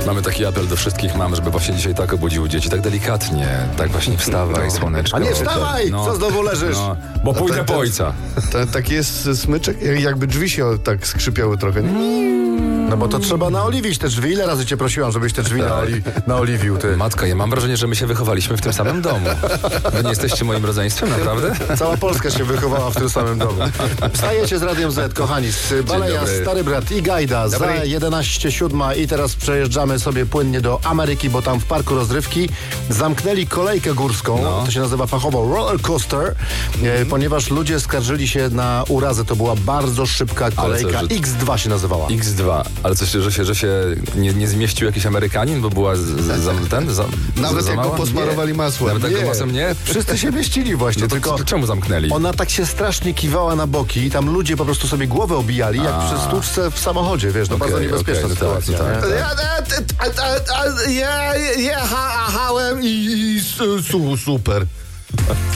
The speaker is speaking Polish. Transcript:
Mamy taki apel do wszystkich mam, żeby właśnie dzisiaj tak obudziły dzieci, tak delikatnie, tak właśnie wstawaj, słoneczko. A nie wstawaj! Co znowu leżysz? Bo pójdę po ojca. Taki jest smyczek, jakby drzwi się tak skrzypiały trochę. No bo to trzeba naoliwić te drzwi. Ile razy cię prosiłam, żebyś te drzwi naoliwił, ty? Matka, ja mam wrażenie, że my się wychowaliśmy w tym samym domu. Wy nie jesteście moim rodzeństwem, naprawdę? Cała Polska się wychowała w tym samym domu. Wstajecie z Radiem Z, kochani, z Baleja, dobry. Stary Brat i Gajda za 11:07 i teraz przejeżdżamy sobie płynnie do Ameryki, bo tam w parku rozrywki zamknęli kolejkę górską, to się nazywa fachowo roller coaster, ponieważ ludzie skarżyli się na urazę. To była bardzo szybka kolejka, X2 się nazywała. X2, ale coś, że się nie zmieścił jakiś Amerykanin, bo była Nawet za jak go mała? posmarowali masłem. Nawet jak go masłem nie? Wszyscy się mieścili właśnie, No to tylko czemu zamknęli? ona tak się strasznie kiwała na boki i tam ludzie po prostu sobie głowę obijali, jak przy stłuczce w samochodzie, wiesz, to bardzo niebezpieczna sytuacja. tak. Jechałem i super.